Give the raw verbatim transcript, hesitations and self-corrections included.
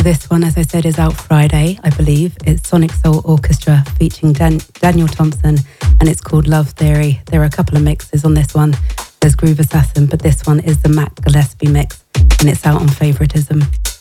this one, as I said, is out Friday, I believe. It's Sonic Soul Orchestra featuring Dan- Daniel Thompson, and it's called Love Theory. There are a couple of mixes on this one. There's Groove Assassin, but this one is the Matt Gillespie mix, and it's out on Favoritism.